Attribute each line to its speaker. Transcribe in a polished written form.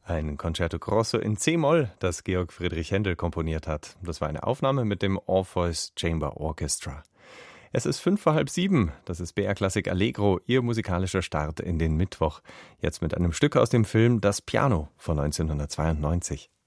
Speaker 1: Ein Concerto Grosso in C-Moll, das Georg Friedrich Händel komponiert hat. Das war eine Aufnahme mit dem Orpheus Chamber Orchestra. Es ist 6:55, das ist BR Klassik Allegro, Ihr musikalischer Start in den Mittwoch. Jetzt mit einem Stück aus dem Film Das Piano von 1992.